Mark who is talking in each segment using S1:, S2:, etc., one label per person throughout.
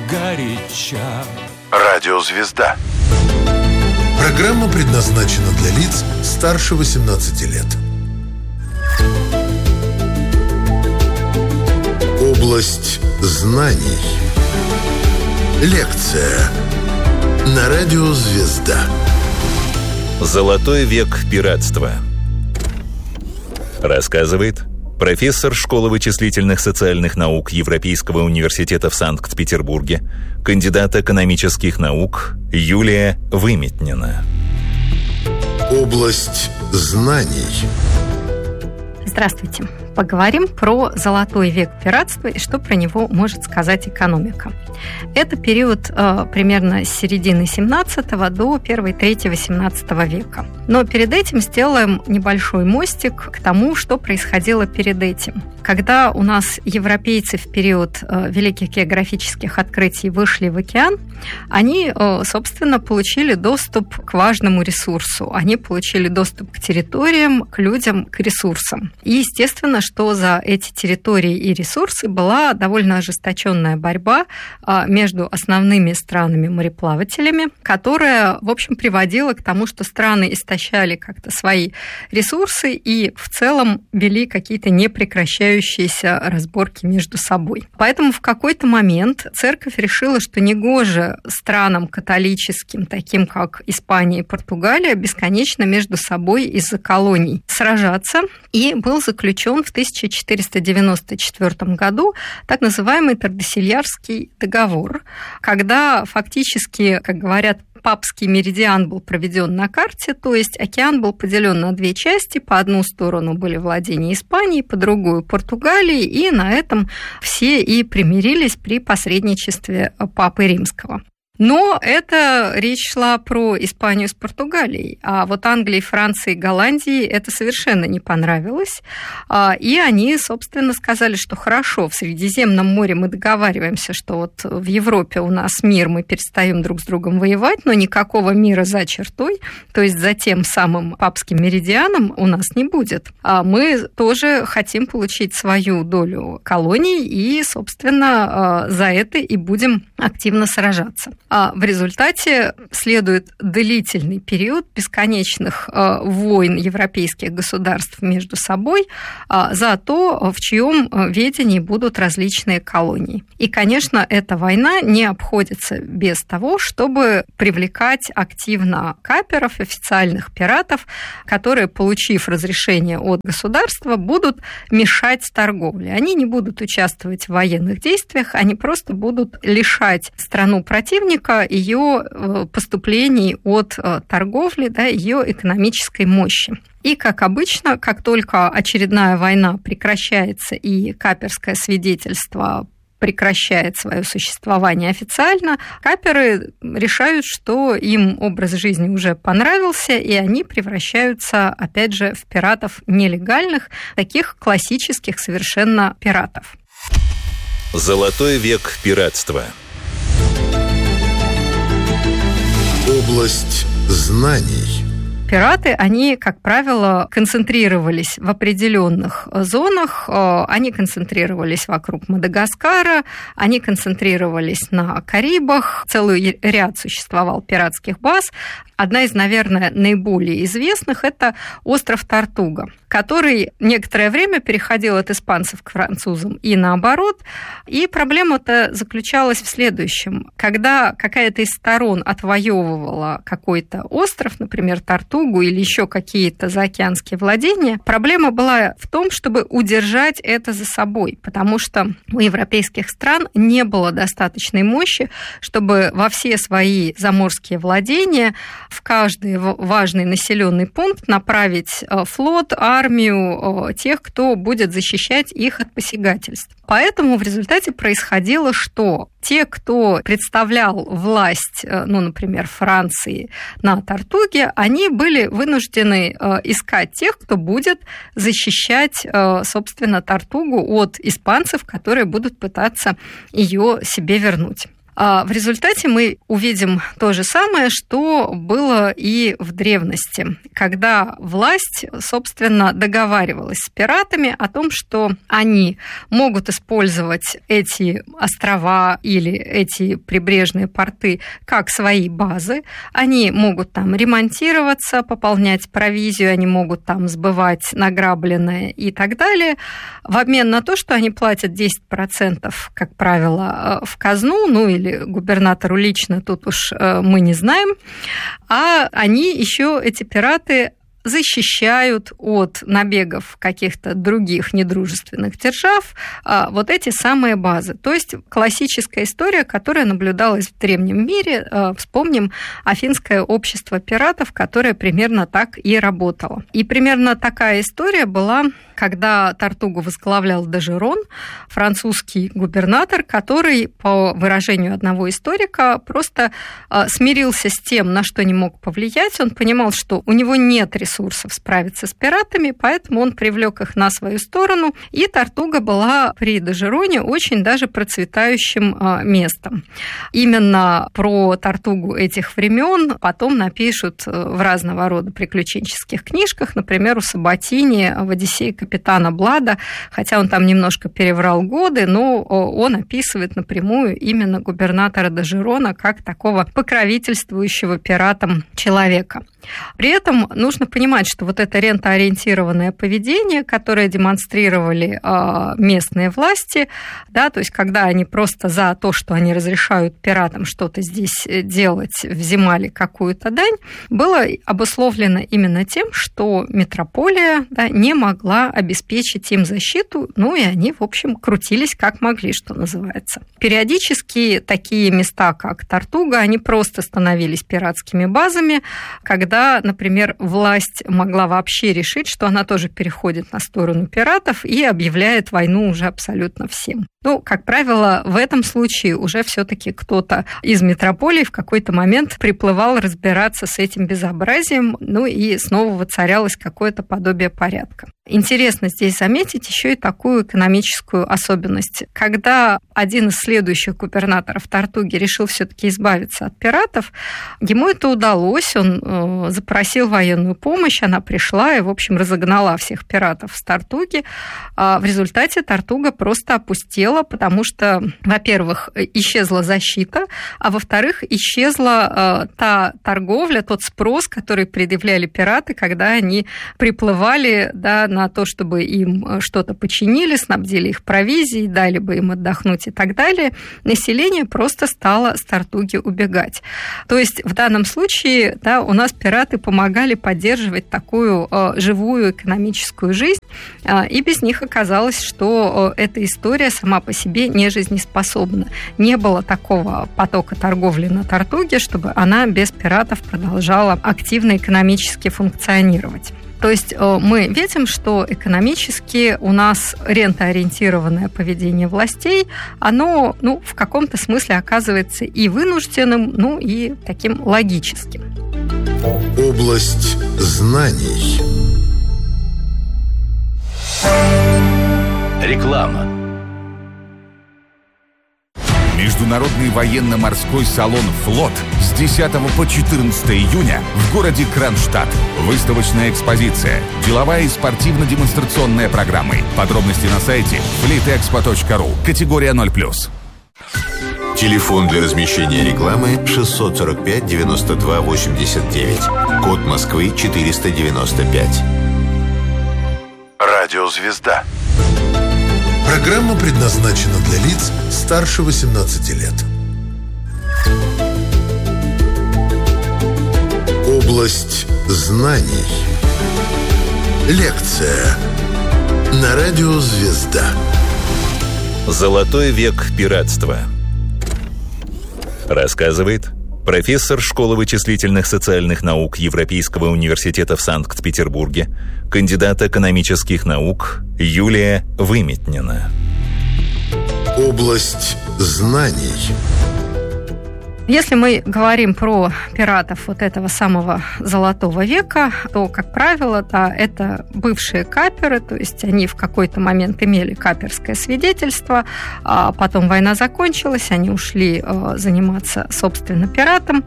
S1: горяча.
S2: Радиозвезда.
S3: Программа предназначена для лиц старше 18 лет. Область знаний. Лекция на Радиозвезда.
S4: Золотой век пиратства. Рассказывает профессор Школы вычислительных социальных наук Европейского университета в Санкт-Петербурге, кандидат экономических наук Юлия Выметнина.
S3: Область знаний.
S5: Здравствуйте. Поговорим про золотой век пиратства и что про него может сказать экономика. Это период примерно с середины 17 до первой трети 18 века. Но перед этим сделаем небольшой мостик к тому, что происходило перед этим. Когда у нас европейцы в период великих географических открытий вышли в океан, они, собственно, получили доступ к важному ресурсу. Они получили доступ к территориям, к людям, к ресурсам. И естественно, что за эти территории и ресурсы была довольно ожесточенная борьба между основными странами-мореплавателями, которая, в общем, приводила к тому, что страны истощали как-то свои ресурсы и в целом вели какие-то непрекращающиеся разборки между собой. Поэтому в какой-то момент церковь решила, что негоже странам католическим, таким как Испания и Португалия, бесконечно между собой из-за колоний сражаться, и был заключен в 1494 году так называемый Тордесильярский договор, когда фактически, как говорят, папский меридиан был проведен на карте, то есть океан был поделен на две части. По одну сторону были владения Испании, по другую Португалии, и на этом все и примирились при посредничестве Папы Римского. Но это речь шла про Испанию с Португалией, а вот Англии, Франции, Голландии это совершенно не понравилось, и они, собственно, сказали, что хорошо, в Средиземном море мы договариваемся, что вот в Европе у нас мир, мы перестаем друг с другом воевать, но никакого мира за чертой, то есть за тем самым папским меридианом у нас не будет. А мы тоже хотим получить свою долю колоний и, собственно, за это и будем активно сражаться. А в результате следует длительный период бесконечных войн европейских государств между собой за то, в чьем ведении будут различные колонии. И, конечно, эта война не обходится без того, чтобы привлекать активно каперов, официальных пиратов, которые, получив разрешение от государства, будут мешать торговле. Они не будут участвовать в военных действиях, они просто будут лишать страну противника ее поступлений от торговли, да, ее экономической мощи. И, как обычно, как только очередная война прекращается и каперское свидетельство прекращает свое существование официально, каперы решают, что им образ жизни уже понравился, и они превращаются, опять же, в пиратов нелегальных, таких классических совершенно пиратов.
S4: Золотой век пиратства.
S3: Область знаний.
S5: Пираты, они, как правило, концентрировались в определенных зонах, они концентрировались вокруг Мадагаскара, они концентрировались на Карибах, целый ряд существовал пиратских баз. Одна из, наверное, наиболее известных – это остров Тортуга, который некоторое время переходил от испанцев к французам и наоборот. И проблема-то заключалась в следующем. Когда какая-то из сторон отвоевывала какой-то остров, например, Тортугу или еще какие-то заокеанские владения, проблема была в том, чтобы удержать это за собой, потому что у европейских стран не было достаточной мощи, чтобы во все свои заморские владения в каждый важный населенный пункт направить флот, армию тех, кто будет защищать их от посягательств. Поэтому в результате происходило, что те, кто представлял власть, например, Франции на Тортуге, они были вынуждены искать тех, кто будет защищать, собственно, Тортугу от испанцев, которые будут пытаться ее себе вернуть. В результате мы увидим то же самое, что было и в древности, когда власть, собственно, договаривалась с пиратами о том, что они могут использовать эти острова или эти прибрежные порты как свои базы, они могут там ремонтироваться, пополнять провизию, они могут там сбывать награбленное и так далее, в обмен на то, что они платят 10%, как правило, в казну, ну или губернатору лично, тут уж мы не знаем, а они еще, эти пираты, защищают от набегов каких-то других недружественных держав вот эти самые базы. То есть классическая история, которая наблюдалась в древнем мире. Вспомним Афинское общество пиратов, которое примерно так и работало. И примерно такая история была, когда Тартугу возглавлял Дежерон, французский губернатор, который, по выражению одного историка, просто смирился с тем, на что не мог повлиять. Он понимал, что у него нет ресурсов справиться с пиратами, поэтому он привлек их на свою сторону, и Тартуга была при Дежероне очень даже процветающим местом. Именно про Тартугу этих времен потом напишут в разного рода приключенческих книжках, например, у Сабатини в «Одиссее капитана Блада», хотя он там немножко переврал годы, но он описывает напрямую именно губернатора Дежерона как такого покровительствующего пиратам человека. При этом нужно понимать, что вот это рентоориентированное поведение, которое демонстрировали местные власти, да, то есть когда они просто за то, что они разрешают пиратам что-то здесь делать, взимали какую-то дань, было обусловлено именно тем, что метрополия, да, не могла обеспечить им защиту, ну и они, в общем, крутились как могли, что называется. Периодически такие места, как Тартуга, они просто становились пиратскими базами, когда, например, власть могла вообще решить, что она тоже переходит на сторону пиратов и объявляет войну уже абсолютно всем. Ну, как правило, в этом случае уже все-таки кто-то из метрополии в какой-то момент приплывал разбираться с этим безобразием, ну и снова воцарялось какое-то подобие порядка. Интересно здесь заметить еще и такую экономическую особенность. Когда один из следующих губернаторов Тартуги решил все-таки избавиться от пиратов, ему это удалось, он запросил военную помощь, она пришла и, в общем, разогнала всех пиратов с Тартуги. В результате Тартуга просто опустела, потому что, во-первых, исчезла защита, а во-вторых, исчезла та торговля, тот спрос, который предъявляли пираты, когда они приплывали, да, на то, чтобы им что-то починили, снабдили их провизией, дали бы им отдохнуть и так далее. Население просто стало с Тартуги убегать. То есть в данном случае, да, у нас пираты помогали поддерживать такую живую экономическую жизнь, и без них оказалось, что эта история сама по себе не жизнеспособна. Не было такого потока торговли на Тартуге, чтобы она без пиратов продолжала активно экономически функционировать. То есть мы видим, что экономически у нас рентоориентированное поведение властей, оно, в каком-то смысле оказывается и вынужденным, и таким логическим.
S3: Область знаний.
S2: Реклама.
S1: Международный военно-морской салон «Флот» с 10 по 14 июня в городе Кронштадт. Выставочная экспозиция, деловая и спортивно-демонстрационная программы. Подробности на сайте fleetexpo.ru. Категория 0+.
S3: Телефон для размещения рекламы 645 92 89. Код Москвы 495.
S2: Радиозвезда.
S3: Программа предназначена для лиц старше 18 лет. Область знаний. Лекция на радио «Звезда».
S4: Золотой век пиратства. Рассказывает профессор школы вычислительных социальных наук Европейского университета в Санкт-Петербурге, кандидат экономических наук Юлия Выметнина.
S3: Область знаний.
S5: Если мы говорим про пиратов вот этого самого Золотого века, то, как правило, да, это бывшие каперы, то есть они в какой-то момент имели каперское свидетельство, а потом война закончилась, они ушли заниматься, собственно, пиратом.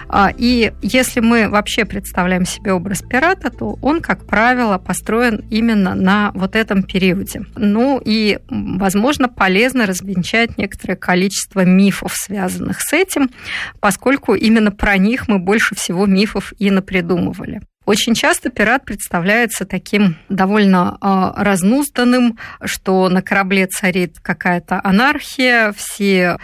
S5: И если мы вообще представляем себе образ пирата, то он, как правило, построен именно на вот этом периоде. Ну и, возможно, полезно развенчать некоторое количество мифов, связанных с этим, поскольку именно про них мы больше всего мифов и напридумывали. Очень часто пират представляется таким довольно разнузданным, что на корабле царит какая-то анархия, все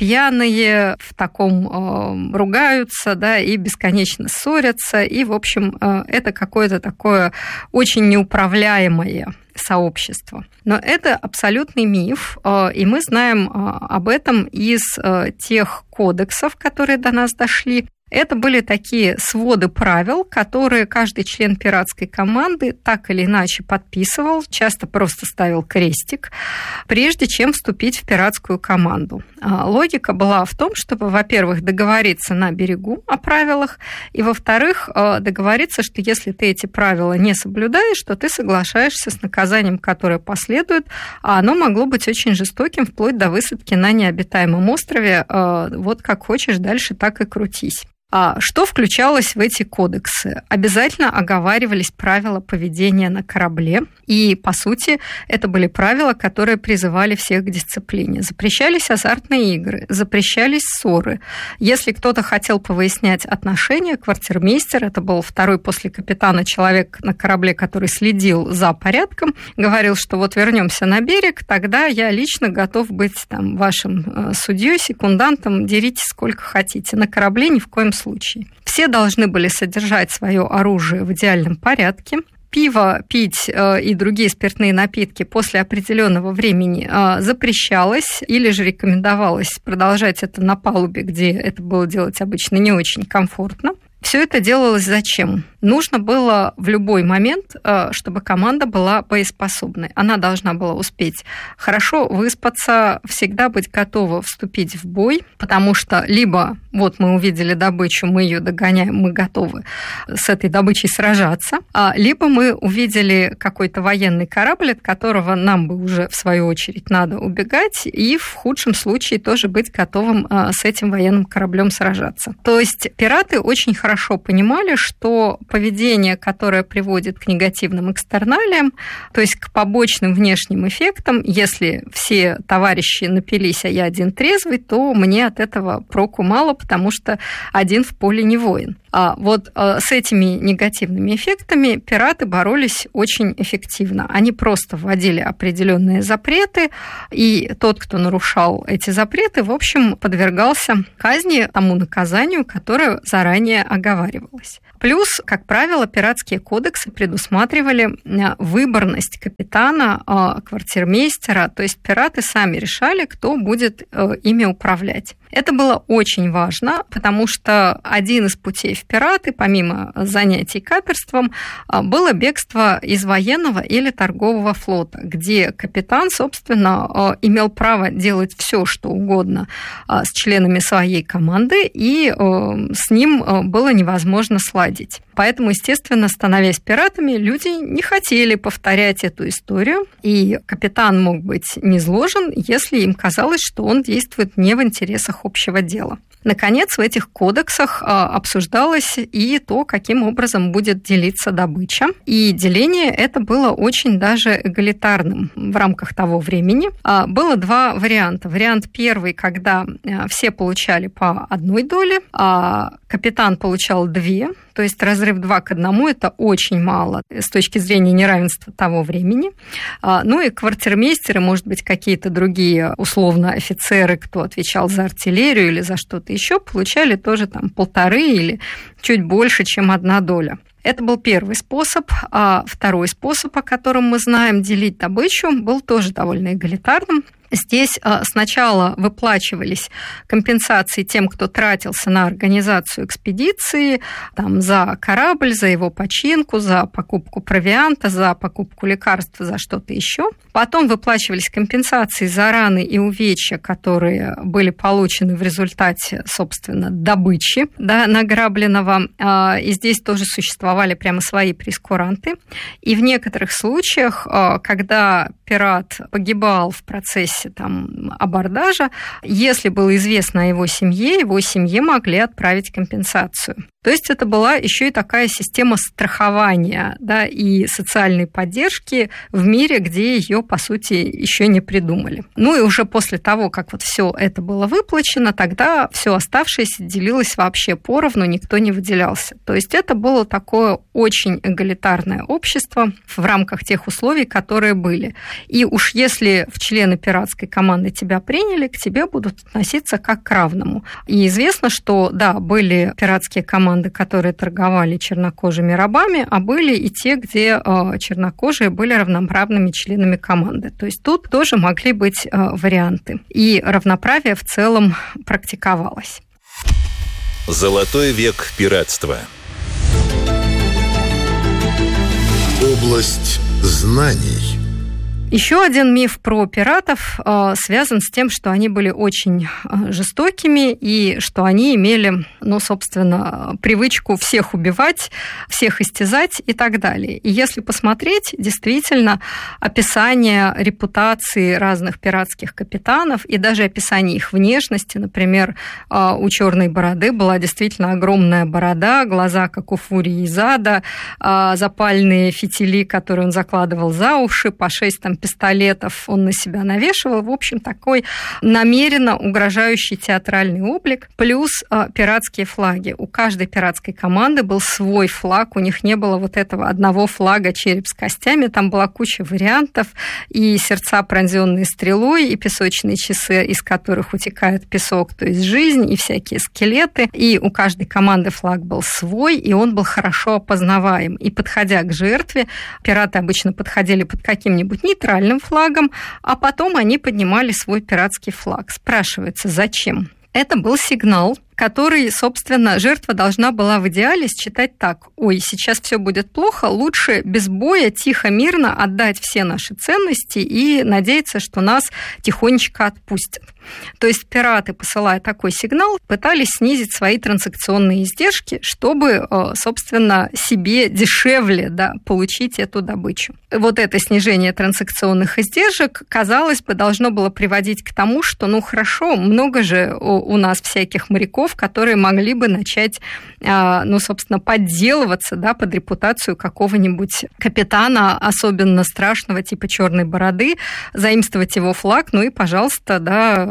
S5: пьяные, в таком ругаются, да, и бесконечно ссорятся, и, в общем, это какое-то такое очень неуправляемое сообщество. Но это абсолютный миф, и мы знаем об этом из тех кодексов, которые до нас дошли. Это были такие своды правил, которые каждый член пиратской команды так или иначе подписывал, часто просто ставил крестик, прежде чем вступить в пиратскую команду. Логика была в том, чтобы, во-первых, договориться на берегу о правилах, и, во-вторых, договориться, что если ты эти правила не соблюдаешь, то ты соглашаешься с наказанием, которое последует, а оно могло быть очень жестоким, вплоть до высадки на необитаемом острове. Вот как хочешь, дальше так и крутись. Что включалось в эти кодексы? Обязательно оговаривались правила поведения на корабле, и, по сути, это были правила, которые призывали всех к дисциплине. Запрещались азартные игры, запрещались ссоры. Если кто-то хотел повыяснять отношения, квартирмейстер, это был второй после капитана человек на корабле, который следил за порядком, говорил, что вот вернемся на берег, тогда я лично готов быть там вашим судьей, секундантом, деритесь сколько хотите. На корабле ни в коем случае. Все должны были содержать свое оружие в идеальном порядке. Пиво пить и другие спиртные напитки после определенного времени запрещалось или же рекомендовалось продолжать это на палубе, где это было делать обычно не очень комфортно. Все это делалось зачем? Нужно было в любой момент, чтобы команда была боеспособной. Она должна была успеть хорошо выспаться, всегда быть готова вступить в бой, потому что либо вот мы увидели добычу, мы ее догоняем, мы готовы с этой добычей сражаться, либо мы увидели какой-то военный корабль, от которого нам бы уже в свою очередь надо убегать, и в худшем случае тоже быть готовым с этим военным кораблем сражаться. То есть пираты очень хорошо понимали, что поведение, которое приводит к негативным экстерналиям, то есть к побочным внешним эффектам, если все товарищи напились, а я один трезвый, то мне от этого проку мало, потому что один в поле не воин. А вот с этими негативными эффектами пираты боролись очень эффективно. Они просто вводили определенные запреты, и тот, кто нарушал эти запреты, в общем, подвергался казни, тому наказанию, которое заранее оговаривалось. Плюс, как правило, пиратские кодексы предусматривали выборность капитана, квартирмейстера, то есть пираты сами решали, кто будет ими управлять. Это было очень важно, потому что один из путей в пираты, помимо занятий каперством, было бегство из военного или торгового флота, где капитан, собственно, имел право делать все, что угодно с членами своей команды, и с ним было невозможно сладить. Поэтому, естественно, становясь пиратами, люди не хотели повторять эту историю, и капитан мог быть низложен, если им казалось, что он действует не в интересах общего дела. Наконец, в этих кодексах обсуждалось и то, каким образом будет делиться добыча. И деление это было очень даже эгалитарным в рамках того времени. Было два варианта. Вариант первый, когда все получали по одной доле, а капитан получал 2, то есть разрыв 2 к 1 – это очень мало с точки зрения неравенства того времени. Ну и квартирмейстеры, может быть, какие-то другие условно офицеры, кто отвечал за артиллерию или за что-то еще, получали тоже там 1,5 или чуть больше, чем 1 доля. Это был первый способ. А второй способ, о котором мы знаем, делить добычу, был тоже довольно эгалитарным. Здесь сначала выплачивались компенсации тем, кто тратился на организацию экспедиции, там, за корабль, за его починку, за покупку провианта, за покупку лекарств, за что-то еще. Потом выплачивались компенсации за раны и увечья, которые были получены в результате, собственно, добычи, да, награбленного. И здесь тоже существовали прямо свои прейскуранты. И в некоторых случаях, когда пират погибал в процессе там, абордажа, если было известно о его семье могли отправить компенсацию. То есть это была еще и такая система страхования, да, и социальной поддержки в мире, где ее, по сути, еще не придумали. Ну и уже после того, как вот все это было выплачено, тогда все оставшееся делилось вообще поровну, никто не выделялся. То есть это было такое очень эгалитарное общество в рамках тех условий, которые были. И уж если в члены пиратской команды тебя приняли, к тебе будут относиться как к равному. И известно, что, да, были пиратские команды, которые торговали чернокожими рабами, а были и те, где чернокожие были равноправными членами команды. То есть тут тоже могли быть варианты. И равноправие в целом практиковалось.
S4: Золотой век пиратства.
S3: Область знаний.
S5: Еще один миф про пиратов связан с тем, что они были очень жестокими и что они имели, ну, собственно, привычку всех убивать, всех истязать и так далее. И если посмотреть, действительно, описание репутации разных пиратских капитанов и даже описание их внешности, например, у Черной бороды была действительно огромная борода, глаза, как у Фурии из ада, запальные фитили, которые он закладывал за уши, по 6 пистолетов он на себя навешивал. В общем, такой намеренно угрожающий театральный облик. Плюс пиратские флаги. У каждой пиратской команды был свой флаг. У них не было вот этого одного флага череп с костями. Там была куча вариантов. И сердца, пронзенные стрелой, и песочные часы, из которых утекает песок, то есть жизнь, и всякие скелеты. И у каждой команды флаг был свой, и он был хорошо опознаваем. И подходя к жертве, пираты обычно подходили под каким-нибудь нейтральным флагом, а потом они поднимали свой пиратский флаг. Спрашивается, зачем? Это был сигнал, который, собственно, жертва должна была в идеале считать так: ой, сейчас все будет плохо, лучше без боя, тихо, мирно отдать все наши ценности и надеяться, что нас тихонечко отпустят. То есть пираты, посылая такой сигнал, пытались снизить свои транзакционные издержки, чтобы, собственно, себе дешевле, да, получить эту добычу. Вот это снижение транзакционных издержек, казалось бы, должно было приводить к тому, что, ну хорошо, много же у нас всяких моряков, которые могли бы начать, ну, собственно, подделываться, да, под репутацию какого-нибудь капитана, особенно страшного, типа Черной бороды, заимствовать его флаг, ну и, пожалуйста, да,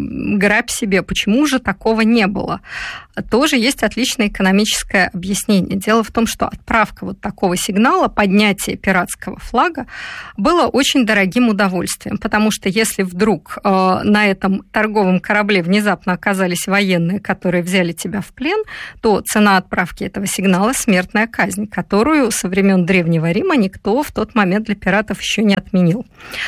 S5: грабь себе. Почему же такого не было? Тоже есть отличное экономическое объяснение. Дело в том, что отправка вот такого сигнала, поднятие пиратского флага, было очень дорогим удовольствием, потому что если вдруг на этом торговом корабле внезапно оказались военные, которые взяли тебя в плен, то цена отправки этого сигнала – смертная казнь, которую со времен Древнего Рима никто в тот момент для пиратов еще не отменил.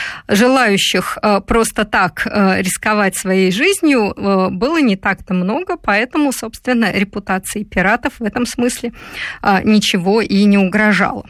S5: Желающих просто так рисковать своей жизнью было не так-то много, поэтому, собственно, репутации пиратов в этом смысле ничего и не угрожало.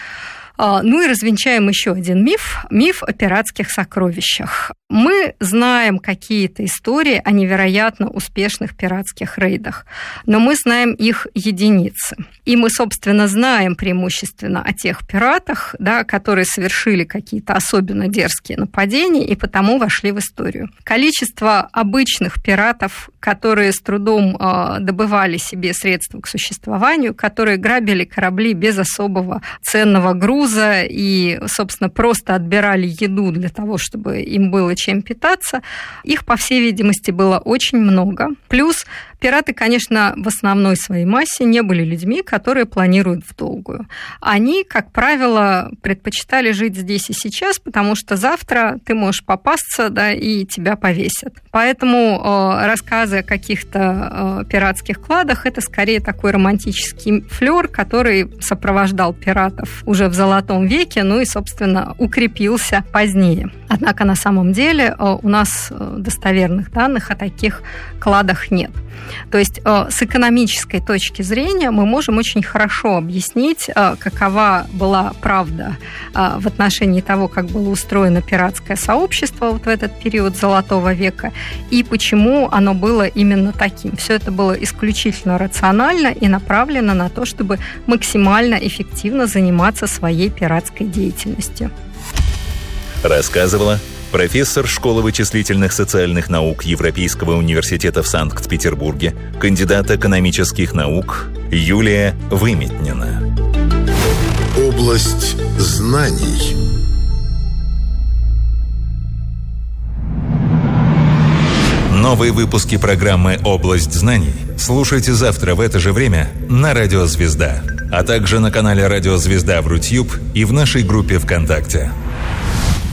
S5: Ну и развенчаем еще один миф – миф о пиратских сокровищах. Мы знаем какие-то истории о невероятно успешных пиратских рейдах, но мы знаем их единицы. И мы, собственно, знаем преимущественно о тех пиратах, да, которые совершили какие-то особенно дерзкие нападения и потому вошли в историю. Количество обычных пиратов, которые с трудом добывали себе средства к существованию, которые грабили корабли без особого ценного груза и, собственно, просто отбирали еду для того, чтобы им было чем питаться, их, по всей видимости, было очень много. Плюс Пираты, конечно, в основной своей массе не были людьми, которые планируют в долгую. Они, как правило, предпочитали жить здесь и сейчас, потому что завтра ты можешь попасться, да, и тебя повесят. Поэтому рассказы о каких-то пиратских кладах – это скорее такой романтический флёр, который сопровождал пиратов уже в Золотом веке, ну и, собственно, укрепился позднее. Однако на самом деле у нас достоверных данных о таких кладах нет. То есть с экономической точки зрения мы можем очень хорошо объяснить, какова была правда в отношении того, как было устроено пиратское сообщество вот в этот период Золотого века и почему оно было именно таким. Все это было исключительно рационально и направлено на то, чтобы максимально эффективно заниматься своей пиратской деятельностью.
S4: Рассказывала профессор Школы вычислительных социальных наук Европейского университета в Санкт-Петербурге, кандидат экономических наук Юлия Выметнина.
S3: Область знаний.
S4: Новые выпуски программы «Область знаний» слушайте завтра в это же время на Радио Звезда, а также на канале Радио Звезда в Рутьюб и в нашей группе ВКонтакте.